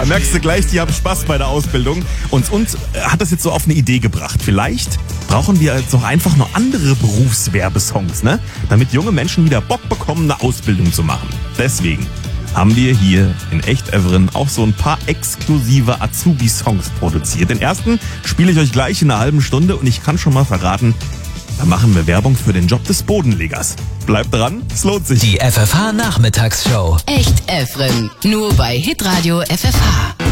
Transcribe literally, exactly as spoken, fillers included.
Da merkst du gleich, die haben Spaß bei der Ausbildung. Und uns hat das jetzt so auf eine Idee gebracht. Vielleicht brauchen wir jetzt noch einfach noch andere Berufswerbesongs, ne? Damit junge Menschen wieder Bock bekommen, eine Ausbildung zu machen. Deswegen haben wir hier in Echt Evren auch so ein paar exklusive Azubi-Songs produziert. Den ersten spiele ich euch gleich in einer halben Stunde und ich kann schon mal verraten, da machen wir Werbung für den Job des Bodenlegers. Bleibt dran, es lohnt sich. Die F F H-Nachmittagsshow. Echt Evren, nur bei Hitradio F F H.